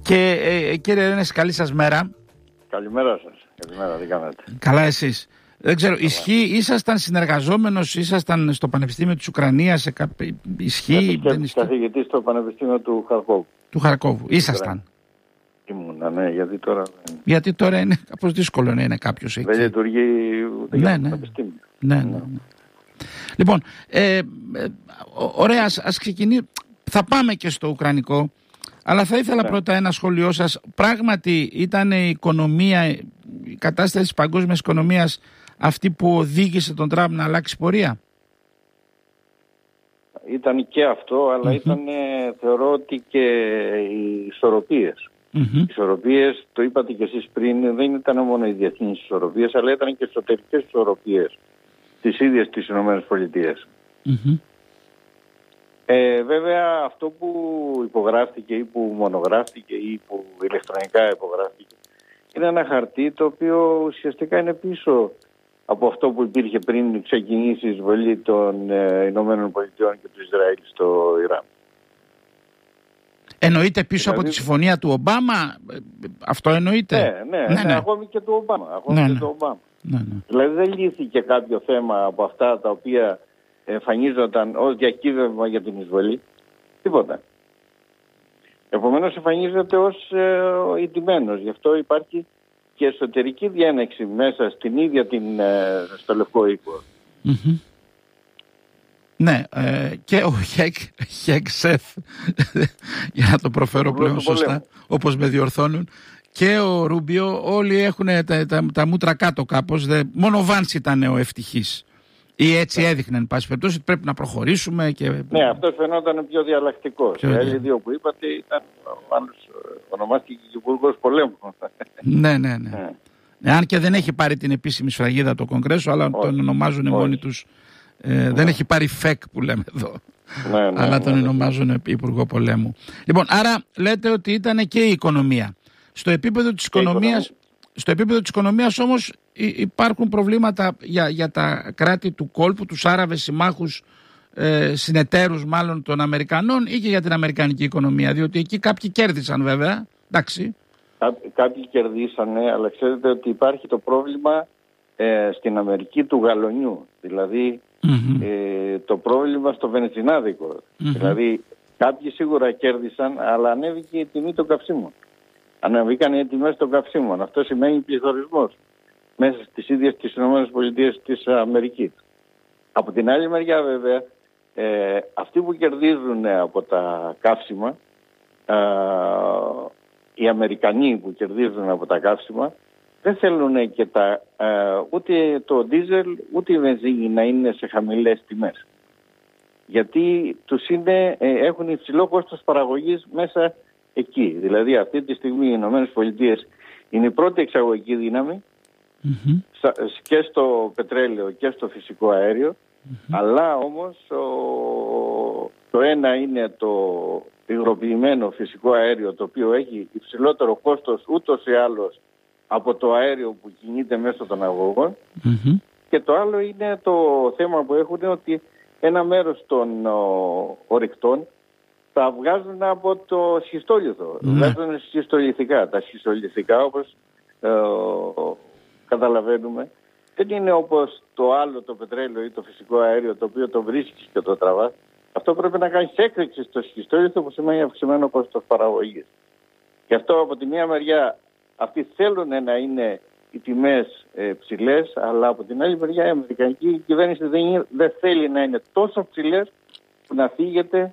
Και κύριε Ρένες, καλή σας μέρα. Καλημέρα σας. Καλημέρα, τι κάνετε? Καλά εσείς? Δεν ξέρω, ήσασταν συνεργαζόμενος, ήσασταν στο Πανεπιστήμιο της Ουκρανίας, ισχύει? Καθηγητής στο Πανεπιστήμιο του Χαρκόβου. Του Χαρκόβου, ήσασταν? Ήμουνα, ναι, γιατί τώρα είναι κάπως δύσκολο να είναι κάποιος εκεί. Δεν λειτουργεί ούτε για το Πανεπιστήμιο. Ναι. Λοιπόν, ωραία, ας ξεκινήσουμε. Θα πάμε και στο Ουκρανικό, αλλά θα ήθελα πρώτα ένα σχόλιο σας. Πράγματι ήταν η οικονομία, η κατάσταση της παγκόσμιας οικονομίας αυτή που οδήγησε τον Τραμπ να αλλάξει πορεία? Ήταν και αυτό, αλλά ήταν, θεωρώ ότι και οι ισορροπίες. Οι ισορροπίες, το είπατε και εσείς πριν, δεν ήταν μόνο οι διεθνείς ισορροπίες, αλλά ήταν και εσωτερικές ισορροπίες της ίδιας της ΗΠΑ. Βέβαια αυτό που υπογράφτηκε ή που μονογράφτηκε ή που ηλεκτρονικά υπογράφτηκε είναι ένα χαρτί το οποίο ουσιαστικά είναι πίσω από αυτό που υπήρχε πριν ξεκινήσει η εισβολή των ΗΠΑ και του Ισραήλ στο Ιράν. Εννοείται πίσω από τη συμφωνία του Ομπάμα, αυτό εννοείται? Ναι, ακόμη και του Ομπάμα. Δηλαδή δεν λύθηκε κάποιο θέμα από αυτά τα οποία εμφανίζονταν ως διακύβευμα για την εισβολή. Τίποτα. Επομένως εμφανίζεται ως ηττημένος. Γι' αυτό υπάρχει και εσωτερική διένεξη μέσα στην ίδια στο Λευκό Οίκο. Ναι, και ο Χέξεφ, για να το προφέρω πλέον σωστά, όπως με διορθώνουν, και ο Ρούμπιο, όλοι έχουν τα μούτρα κάτω κάπως. Μόνο ο Βάνς ήταν ο ευτυχής. Ή έτσι έδειχνε, εν πάση περιπτώσει, ότι πρέπει να προχωρήσουμε. Ναι, αυτός φαινόταν πιο διαλλακτικός. Οι άλλοι δύο που είπατε ήταν, ο άλλος ονομάστηκε και υπουργός πολέμου. Ναι. Αν και δεν έχει πάρει την επίσημη σφραγίδα το Κογκρέσο, αλλά τον ονομάζουν μόνοι τους. Δεν έχει πάρει ΦΕΚ που λέμε εδώ. Αλλά τον ονομάζουν υπουργό πολέμου. Λοιπόν, άρα λέτε ότι ήταν και η οικονομία. Στο επίπεδο της οικονομίας όμως υπάρχουν προβλήματα για τα κράτη του κόλπου, τους Άραβες συμμάχους, συνεταίρους μάλλον των Αμερικανών, ή και για την αμερικανική οικονομία? Διότι εκεί κάποιοι κέρδισαν βέβαια, εντάξει. Κάποιοι κερδίσανε, αλλά ξέρετε ότι υπάρχει το πρόβλημα στην Αμερική του γαλονιού. Δηλαδή το πρόβλημα στο βενζινάδικο. Δηλαδή κάποιοι σίγουρα κέρδισαν, αλλά ανέβηκε η τιμή των καυσίμων. Ανέβηκαν οι τιμές των καυσίμων. Αυτό σημαίνει πληθωρισμός μέσα στις ίδιες τις ΗΠΑ της Αμερικής. Από την άλλη μεριά βέβαια, αυτοί που κερδίζουν από τα καύσιμα, οι Αμερικανοί που κερδίζουν από τα καύσιμα, δεν θέλουν και ούτε το ντίζελ ούτε η βενζίνη να είναι σε χαμηλές τιμές. Γιατί έχουν υψηλό κόστος παραγωγής μέσα εκεί. Δηλαδή αυτή τη στιγμή οι ΗΠΑ είναι η πρώτη εξαγωγική δύναμη και στο πετρέλαιο και στο φυσικό αέριο, αλλά όμως το ένα είναι το υγροποιημένο φυσικό αέριο, το οποίο έχει υψηλότερο κόστος ούτως ή άλλως από το αέριο που κινείται μέσω των αγωγών, και το άλλο είναι το θέμα που έχουν, ότι ένα μέρος των ορυκτών τα βγάζουν από το σχιστόλιθο. Βγάζουν σχιστολιθικά. Τα σχιστολιθικά, όπως καταλαβαίνουμε, δεν είναι όπως το άλλο, το πετρέλαιο ή το φυσικό αέριο, το οποίο το βρίσκεις και το τραβάς. Αυτό πρέπει να κάνεις έκρηξη στο σχιστόλιθο, που σημαίνει αυξημένο κόστος παραγωγής. Γι' αυτό από τη μία μεριά αυτοί θέλουν να είναι οι τιμές ψηλές, αλλά από την άλλη μεριά η αμερικανική κυβέρνηση δεν θέλει να είναι τόσο ψηλές που να φύγεται,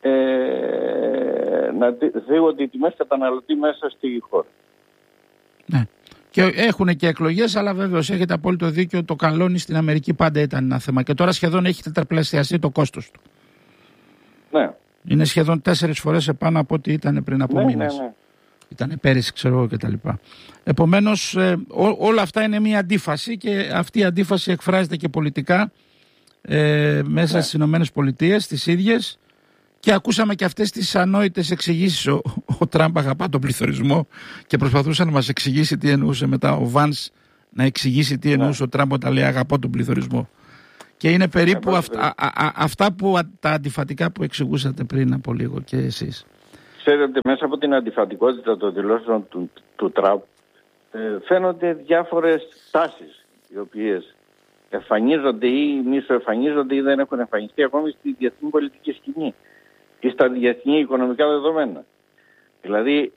να φύγονται οι τιμές καταναλωτή μέσα στη χώρα. Ναι. Και έχουν και εκλογές, αλλά βέβαιως έχετε απόλυτο δίκιο, το καλόνι στην Αμερική πάντα ήταν ένα θέμα και τώρα σχεδόν έχει τετραπλασιαστεί το κόστος του. Ναι. Είναι σχεδόν 4 φορές επάνω από ό,τι ήταν πριν από μήνες. Ναι. Ήτανε πέρυσι, ξέρω εγώ, κτλ. Επομένως, όλα αυτά είναι μια αντίφαση, και αυτή η αντίφαση εκφράζεται και πολιτικά μέσα στις Ηνωμένες Πολιτείες, τις ίδιες. Και ακούσαμε και αυτές τις ανόητες εξηγήσεις. Ο Τραμπ αγαπά τον πληθωρισμό και προσπαθούσε να μας εξηγήσει τι εννοούσε μετά ο Βάνς να εξηγήσει τι εννοούσε ο Τραμπ όταν λέει αγαπώ τον πληθωρισμό. Και είναι περίπου αυτά που τα αντιφατικά που εξηγούσατε πριν από λίγο και εσείς. Ξέρετε, μέσα από την αντιφατικότητα των δηλώσεων του Τραμπ φαίνονται διάφορες τάσεις οι οποίες εμφανίζονται ή μισοεμφανίζονται ή δεν έχουν εμφανιστεί ακόμη στη διεθνή πολιτική σκηνή ή στα διεθνή οικονομικά δεδομένα. Δηλαδή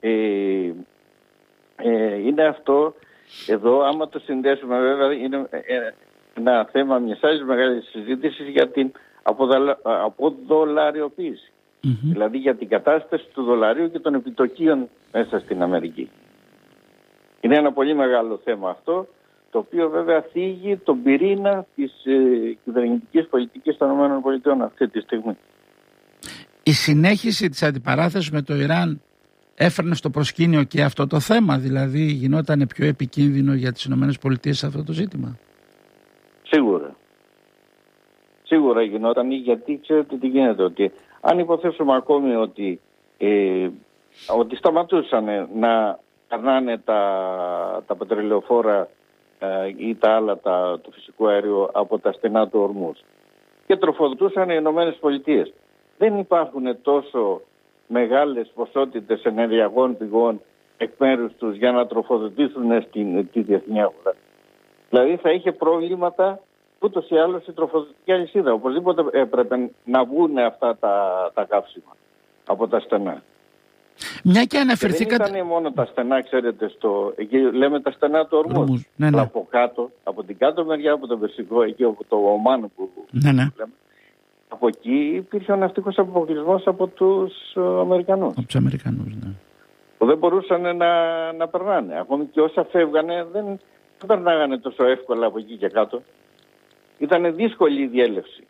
είναι αυτό εδώ, άμα το συνδέσουμε βέβαια, είναι ένα θέμα μιας άλλης μεγάλης συζήτησης για την αποδολαριοποίηση. Δηλαδή για την κατάσταση του δολαρίου και των επιτοκίων μέσα στην Αμερική. Είναι ένα πολύ μεγάλο θέμα αυτό, το οποίο βέβαια θίγει τον πυρήνα της κυβερνητικής πολιτικής των ΗΠΑ αυτή τη στιγμή. Η συνέχιση της αντιπαράθεσης με το Ιράν έφερνε στο προσκήνιο και αυτό το θέμα, δηλαδή γινόταν πιο επικίνδυνο για τις ΗΠΑ σε αυτό το ζήτημα? Σίγουρα. Σίγουρα γινόταν, γιατί ξέρετε τι γίνεται, ότι αν υποθέσουμε ακόμη ότι σταματούσαν να περνάνε τα πετρελαιοφόρα ή τα άλλα του φυσικού αερίου από τα στενά του Ορμούς και τροφοδοτούσαν οι Ηνωμένες Πολιτείες, δεν υπάρχουν τόσο μεγάλες ποσότητες ενεργειακών πηγών εκ μέρους τους για να τροφοδοτήσουν τη διεθνή αγορά. Δηλαδή θα είχε προβλήματα ούτως ή άλλως η τροφοδοτική αλυσίδα. Οπωσδήποτε έπρεπε να βγουν αυτά τα καύσιμα από τα στενά. Μια και αναφερθήκατε... Δεν ήταν μόνο τα στενά, ξέρετε, εκεί λέμε τα στενά του Ορμούς. Ναι. Αλλά από κάτω, από την κάτω μεριά, από το Περσικό, εκεί από το Ομάν που λέμε, από εκεί υπήρχε ο ναυτικός αποκλεισμός από τους Αμερικανούς. Από τους Αμερικανούς, ναι. Που δεν μπορούσαν να περνάνε. Ακόμη και όσα φεύγανε δεν περνάγανε τόσο εύκολα από εκεί και κάτω. Ήταν δύσκολη η διέλευση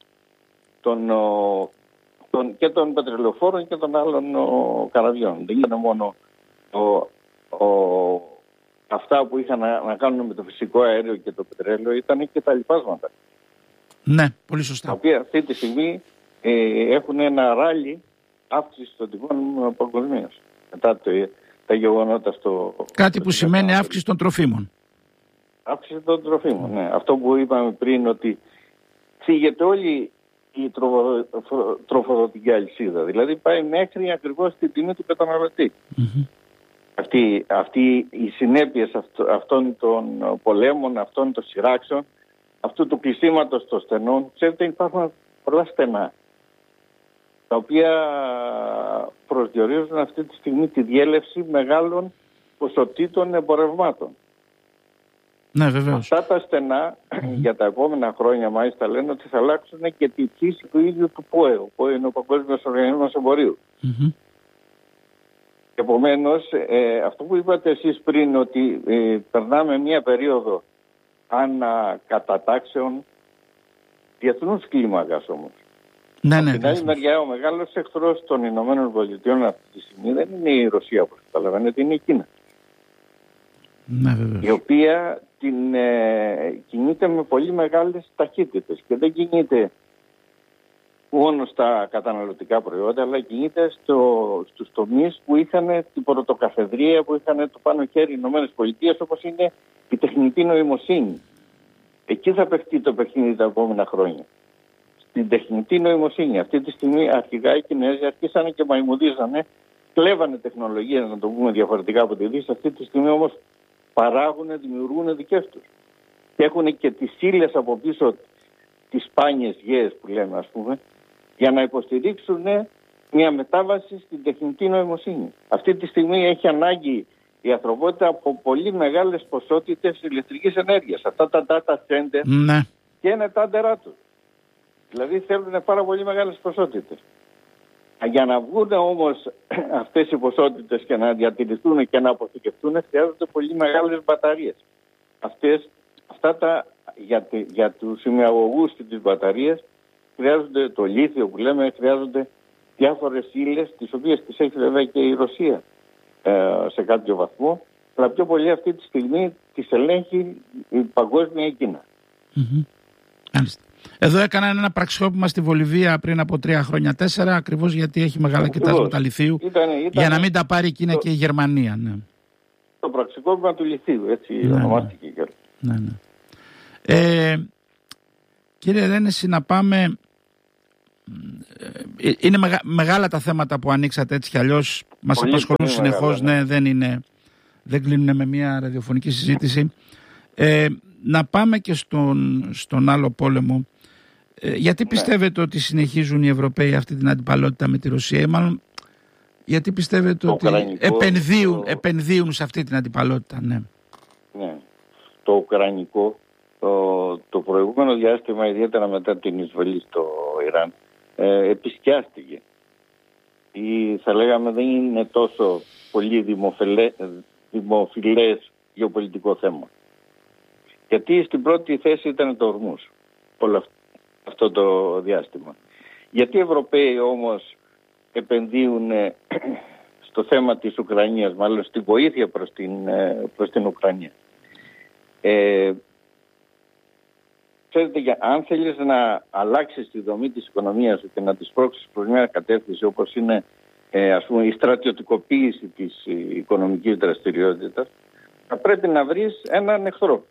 και των πετρελαιοφόρων και των άλλων καραβιών. Δεν ήταν μόνο αυτά που είχαν να κάνουν με το φυσικό αέριο και το πετρέλαιο, ήταν και τα λοιπάσματα. Ναι, πολύ σωστά. Τα οποία αυτή τη στιγμή έχουν ένα ράλι αύξηση των τιμών παγκοσμίως. Μετά τα γεγονότα κάτι που σημαίνει αύξηση των τροφίμων. Αύξηση των τροφίμων, ναι. Αυτό που είπαμε πριν, ότι φύγεται όλη η τροφοδοτική αλυσίδα. Δηλαδή πάει μέχρι ακριβώς την τιμή του καταναλωτή. Αυτή οι συνέπειες αυτών των πολέμων, αυτών των σειράξεων, αυτού του κλεισίματος των στενών, ξέρετε, υπάρχουν πολλά στενά, τα οποία προσδιορίζουν αυτή τη στιγμή τη διέλευση μεγάλων ποσοτήτων εμπορευμάτων. Ναι, βεβαίως. Αυτά τα στενά για τα επόμενα χρόνια μάλιστα λένε ότι θα αλλάξουν και τη φύση του ίδιου του ΠΟΕ. Ο ΠΟΕ είναι ο Παγκόσμιος Οργανισμός Εμπορίου. Επομένως, αυτό που είπατε εσείς πριν, ότι περνάμε μια περίοδο ανακατατάξεων διεθνούς κλίμακας όμως. Από την άλλη μεριά, ο μεγάλος εχθρός των Ηνωμένων Πολιτειών αυτή τη στιγμή δεν είναι η Ρωσία, όπως καταλαβαίνετε, είναι η Κίνα. Ναι, η οποία κινείται με πολύ μεγάλες ταχύτητες και δεν κινείται μόνο στα καταναλωτικά προϊόντα, αλλά κινείται στους τομείς που είχαν την πρωτοκαθεδρία, που είχαν το πάνω χέρι οι Ηνωμένες Πολιτείες, όπως είναι η τεχνητή νοημοσύνη. Εκεί θα παιχτεί το παιχνίδι τα επόμενα χρόνια. Στην τεχνητή νοημοσύνη. Αυτή τη στιγμή αρχικά οι Κινέζοι αρχίσανε και μαϊμουδίζανε, κλέβανε τεχνολογία, να το πούμε διαφορετικά από τη Δύση. Αυτή τη στιγμή όμως παράγουν, δημιουργούν δικές τους. Και έχουν και τις ύλες από πίσω, τις σπάνιες γέες που λέμε, ας πούμε, για να υποστηρίξουν μια μετάβαση στην τεχνητή νοημοσύνη. Αυτή τη στιγμή έχει ανάγκη η ανθρωπότητα από πολύ μεγάλες ποσότητες ηλεκτρικής ενέργειας. Αυτά τα data center και είναι τα άντερα τους. Δηλαδή θέλουν πάρα πολύ μεγάλες ποσότητες. Για να βγουν όμως αυτές οι ποσότητες και να διατηρηθούν και να αποθηκευτούν, χρειάζονται πολύ μεγάλες μπαταρίες. Για τους ημιαγωγούς και τις μπαταρίες χρειάζονται το λίθιο που λέμε, χρειάζονται διάφορες ύλες, τις οποίες τις έχει βέβαια και η Ρωσία σε κάποιο βαθμό, αλλά πιο πολύ αυτή τη στιγμή τις ελέγχει η παγκόσμια Κίνα. Εδώ έκαναν ένα πραξικόπημα στη Βολιβία πριν από 3 χρόνια, 4, ακριβώς γιατί έχει μεγάλα κοιτάσματα λιθίου, για να μην τα πάρει η Κίνα και η Γερμανία. Ναι. Το πραξικόπημα του λιθίου, έτσι ονομάστηκε και άλλο. Κύριε Ρένεση, να πάμε είναι μεγάλα τα θέματα που ανοίξατε έτσι κι αλλιώς. Μας απασχολούν συνεχώς. Ναι, δεν κλείνουν με μια ραδιοφωνική συζήτηση. Να πάμε και στον άλλο πόλεμο. Γιατί πιστεύετε ότι συνεχίζουν οι Ευρωπαίοι αυτή την αντιπαλότητα με τη Ρωσία, ή μάλλον γιατί πιστεύετε ότι επενδύουν σε αυτή την αντιπαλότητα? Ναι. Το ουκρανικό το προηγούμενο διάστημα, ιδιαίτερα μετά την εισβολή στο Ιράν, επισκιάστηκε. Ή θα λέγαμε δεν είναι τόσο πολύ δημοφιλές γεωπολιτικό θέμα. Γιατί στην πρώτη θέση ήταν το Ορμούς όλο αυτό το διάστημα. Γιατί οι Ευρωπαίοι όμως επενδύουν στο θέμα της Ουκρανίας, μάλλον στη βοήθεια προς την Ουκρανία? Ξέρετε, αν θέλεις να αλλάξεις τη δομή της οικονομίας σου και να τις πρόξεις προς μια κατεύθυνση όπως είναι ας πούμε η στρατιωτικοποίηση της οικονομικής δραστηριότητας, θα πρέπει να βρεις έναν εχθρό.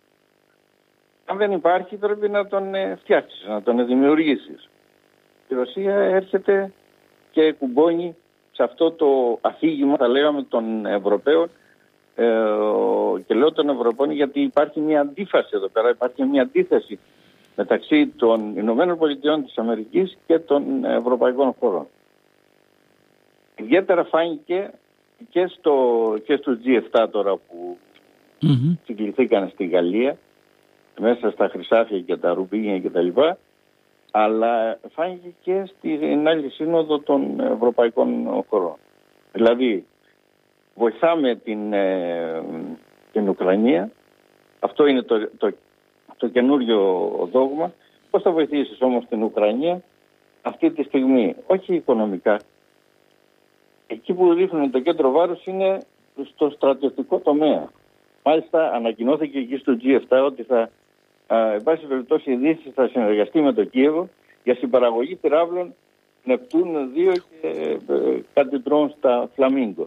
Αν δεν υπάρχει, πρέπει να τον φτιάξεις, να τον δημιουργήσεις. Η Ρωσία έρχεται και κουμπώνει σε αυτό το αφήγημα, θα λέγαμε, των Ευρωπαίων, και λέω των Ευρωπαίων γιατί υπάρχει μια αντίφαση εδώ πέρα, υπάρχει μια αντίθεση μεταξύ των Ηνωμένων Πολιτειών της Αμερικής και των ευρωπαϊκών χωρών. Ιδιαίτερα φάνηκε και στους G7 τώρα που συγκληθήκαν στη Γαλλία, μέσα στα χρυσάφια και τα ρουμπίνια κτλ. Αλλά φάνηκε και στην άλλη σύνοδο των ευρωπαϊκών χωρών. Δηλαδή, βοηθάμε την Ουκρανία. Αυτό είναι το καινούριο δόγμα. Πώς θα βοηθήσεις όμως την Ουκρανία αυτή τη στιγμή? Όχι οικονομικά. Εκεί που ρίχνουν το κέντρο βάρους είναι στο στρατιωτικό τομέα. Μάλιστα ανακοινώθηκε εκεί στο G7 ότι εν πάση περιπτώσει η Δύση θα συνεργαστεί με το Κίεβο για συμπαραγωγή πυράβλων Νεπτούν 2 και κάτι ντρόουν στα Φλαμίγκο.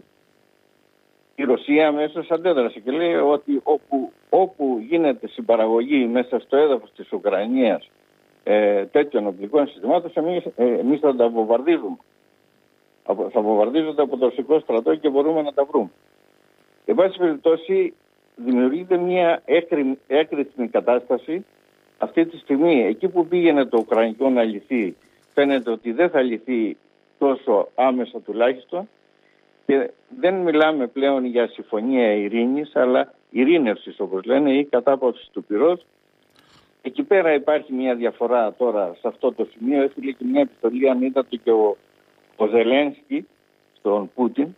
Η Ρωσία αμέσως αντέδρασε και λέει ότι όπου γίνεται συμπαραγωγή μέσα στο έδαφος της Ουκρανίας τέτοιων οπλικών συστημάτων, εμείς θα τα βομβαρδίζουμε. Θα βομβαρδίζονται από το ρωσικό στρατό και μπορούμε να τα βρούμε. Εν πάση περιπτώσει δημιουργείται μια έκρηθμη κατάσταση αυτή τη στιγμή. Εκεί που πήγαινε το Ουκρανικό να λυθεί, φαίνεται ότι δεν θα λυθεί τόσο άμεσα τουλάχιστον, και δεν μιλάμε πλέον για συμφωνία ειρήνης, αλλά ειρήνευσης όπως λένε, ή κατάπαυση του πυρός. Εκεί πέρα υπάρχει μια διαφορά τώρα σε αυτό το σημείο. Έφυγε και μια επιστολή, αν είδατε, και ο Ζελένσκι στον Πούτιν,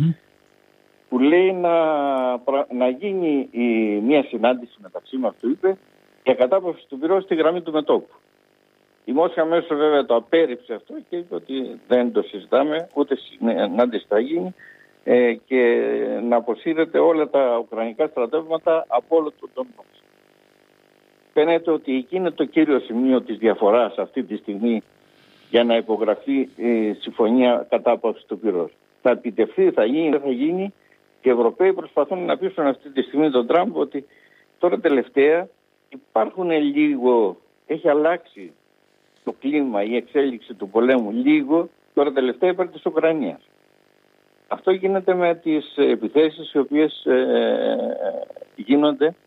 που λέει να γίνει μια συνάντηση μεταξύ μας, του είπε, για κατάπαυση του πυρός στη γραμμή του μετώπου. Η Μόσχα αμέσως βέβαια το απέρριψε αυτό και είπε ότι δεν το συζητάμε, ούτε συνάντηση θα γίνει, και να αποσύρεται όλα τα ουκρανικά στρατεύματα από όλο τον τόπο. Φαίνεται ότι εκεί είναι το κύριο σημείο της διαφοράς αυτή τη στιγμή για να υπογραφεί η συμφωνία κατάπαυσης του πυρός. Θα επιτευχθεί, θα γίνει, δεν θα γίνει, και οι Ευρωπαίοι προσπαθούν να πείσουν αυτή τη στιγμή τον Τραμπ ότι τώρα τελευταία υπάρχουν λίγο, έχει αλλάξει το κλίμα, η εξέλιξη του πολέμου λίγο, τώρα τελευταία υπέρ της Ουκρανίας. Αυτό γίνεται με τις επιθέσεις οι οποίες γίνονται.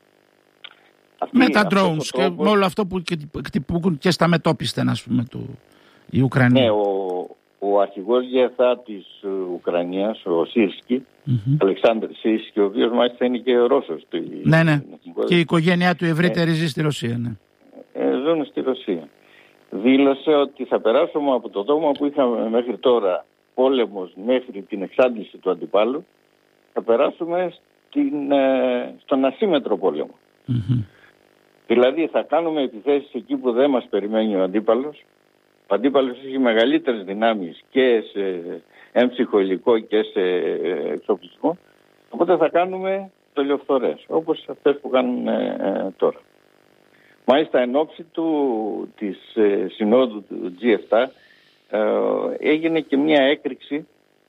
Με τα drones και με όλο αυτό που χτυπούν και στα μετόπιστα, ας πούμε, η Ουκρανία. Ναι, ο αρχηγός ΓΕΘΑ της Ουκρανίας, ο Σίρσκι, Αλεξάνδρ Σίρσκι, ο οποίος μάλιστα είναι και Ρώσος. Ναι. Και η οικογένειά του ευρύτερη ζει στη Ρωσία, ναι. Ζουν στη Ρωσία. Δήλωσε ότι θα περάσουμε από το δόγμα που είχαμε μέχρι τώρα, πόλεμος μέχρι την εξάντληση του αντιπάλου, θα περάσουμε στον ασύμετρο πόλεμο. Δηλαδή θα κάνουμε επιθέσεις εκεί που δεν μας περιμένει ο αντίπαλος. Ο αντίπαλος έχει μεγαλύτερες δυνάμεις και σε έμψυχο υλικό και σε εξοπλισμό. Οπότε θα κάνουμε τολιοφθορές, όπως αυτές που κάνουν τώρα. Μάλιστα εν ώψη της συνόδου του G7 έγινε και μια έκρηξη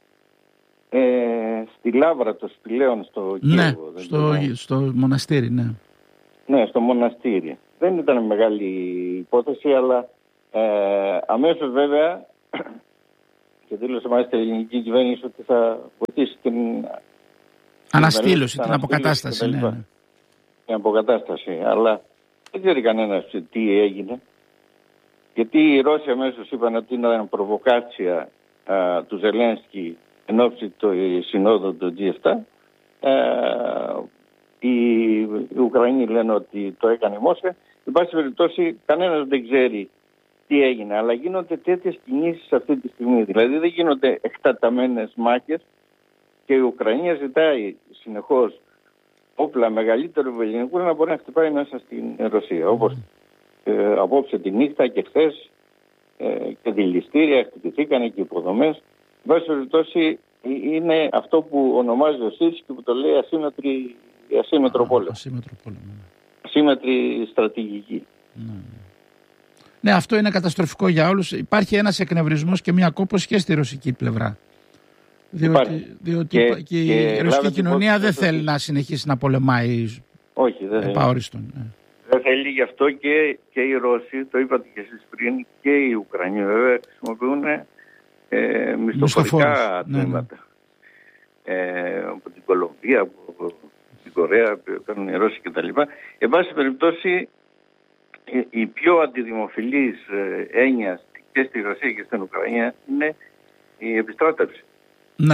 στη Λάβρα των Σπηλαίων στο Κίεβο. Ναι, στο μοναστήρι, ναι. Ναι, στο μοναστήρι. Δεν ήταν μεγάλη υπόθεση, αλλά Αμέσως βέβαια και δήλωσε μάλιστα η ελληνική κυβέρνηση ότι θα βοηθήσει την αναστήλωση, την αποκατάσταση. Ναι. Την αποκατάσταση. Αλλά δεν ξέρει κανένας τι έγινε. Γιατί οι Ρώσοι αμέσως είπαν ότι ήταν προβοκάτσια του Ζελένσκι εν ώψη του συνόδου του G7. Οι Ουκρανοί λένε ότι το έκανε η Μόσχα. Εν πάση περιπτώσει κανένας δεν ξέρει τι έγινε. Αλλά γίνονται τέτοιες κινήσεις αυτή τη στιγμή. Δηλαδή δεν γίνονται εκταταμένες μάχες και η Ουκρανία ζητάει συνεχώς όπλα μεγαλύτερου ελληνικού να μπορεί να χτυπάει μέσα στην Ρωσία. Όπως απόψε τη νύχτα και χθες και δηληστήρια χτυπηθήκανε και υποδομές. Εν πάση περιπτώσει είναι αυτό που ονομάζει ο Σίρσκι και που το λέει ασύμμετρο πόλεμο. Ασύμμετρη στρατηγική. Ναι, αυτό είναι καταστροφικό για όλους. Υπάρχει ένας εκνευρισμός και μια κόπωση και στη ρωσική πλευρά. Διότι και η ρωσική κοινωνία δεν θέλει να συνεχίσει να πολεμάει. Όχι, δεν επαόριστον. Δεν θέλει, γι' αυτό και οι Ρώσοι, το είπατε και εσείς πριν, και οι Ουκρανοί βέβαια χρησιμοποιούν μισθοφορικά τμήματα. Από την Κολομβία, από την Κορέα, παίρνουν οι Ρώσοι κτλ. Εν πάση περιπτώσει, η πιο αντιδημοφιλής έννοια και στη Ρωσία και στην Ουκρανία είναι η επιστράτευση. Ναι.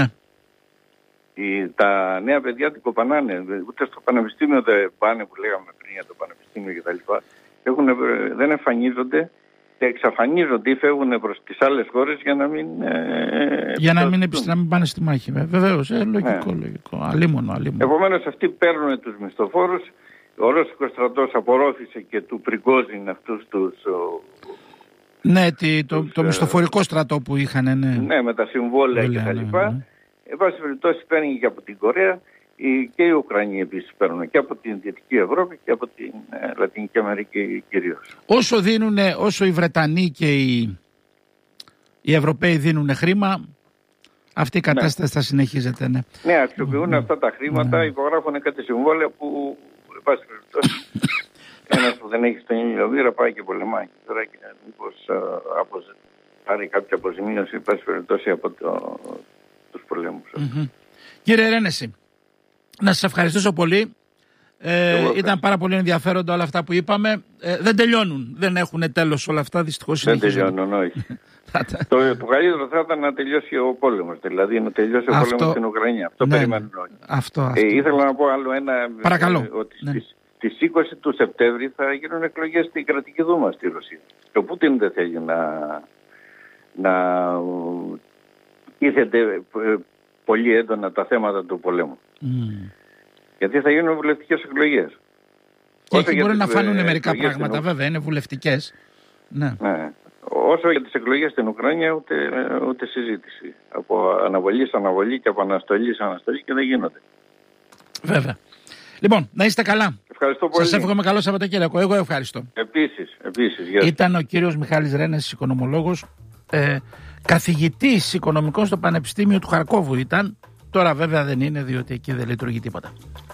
Τα νέα παιδιά την κοπανάνε. Ούτε στο πανεπιστήμιο δεν πάνε, που λέγαμε πριν για το πανεπιστήμιο κτλ. Δεν εμφανίζονται και εξαφανίζονται ή φεύγουν προς τις άλλες χώρες για να μην... για να μην πάνε στη μάχη. Βεβαίως, λογικό. Αλίμονο. Επομένως αυτοί παίρνουν τους μισθοφόρους. Ο Ρώσικος στρατός απορρόφησε και του Πριγκόζιν αυτούς τους... Ναι, το μισθοφορικό στρατό που είχαν. Ναι, με τα συμβόλαια κτλ. Εν πάση περιπτώσει παίρνει και από την Κορέα και οι Ουκρανοί επίσης παίρνουν και από την Δυτική Ευρώπη και από την Λατινική Αμερική κυρίως. Όσο οι Βρετανοί και οι Ευρωπαίοι δίνουν χρήμα, αυτή η κατάσταση θα συνεχίζεται. Ναι, αξιοποιούν αυτά τα χρήματα, υπογράφουν κάτι συμβόλαια που εν πάση περιπτώσει ένας που δεν έχει στον ήλιο βήρα πάει και πολεμάει. Τώρα και μήπως πάρει κάποια αποζημίωση εν πάση περιπτώσει από τους πολέμους. Κύριε Ρένεση, να σας ευχαριστήσω πολύ. Ήταν πάρα πολύ ενδιαφέροντα όλα αυτά που είπαμε. Δεν τελειώνουν, δεν έχουν τέλος όλα αυτά, δυστυχώς. Δεν τελειώνουν, όχι. Το καλύτερο θα ήταν να τελειώσει ο πόλεμος, δηλαδή να τελειώσει ο πόλεμος στην Ουκρανία. Αυτό περιμένουν όλοι. Ήθελα να πω άλλο ένα. Παρακαλώ. Ότι στις 20 του Σεπτέμβρη θα γίνουν εκλογές στην κρατική δούμα στη Ρωσία. Και ο Πούτιν δεν θέλει να τίθεται πολύ έντονα τα θέματα του πολέμου. Γιατί θα γίνουν βουλευτικές εκλογές. Και εκεί μπορεί να φανούν μερικά πράγματα, βέβαια, είναι βουλευτικές. Ναι. Όσο για τις εκλογές στην Ουκρανία, ούτε συζήτηση. Από αναβολή σε αναβολή και από αναστολή σε αναστολή και δεν γίνονται. Βέβαια. Λοιπόν, να είστε καλά. Ευχαριστώ πολύ. Σας εύχομαι καλό Σαββατοκύριακο. Εγώ ευχαριστώ. Επίσης. Ήταν ο κύριος Μιχάλης Ρένεσης, οικονομολόγος, καθηγητής οικονομικών στο Πανεπιστήμιο του Χαρκόβου ήταν. Τώρα βέβαια δεν είναι, διότι εκεί δεν λειτουργεί τίποτα.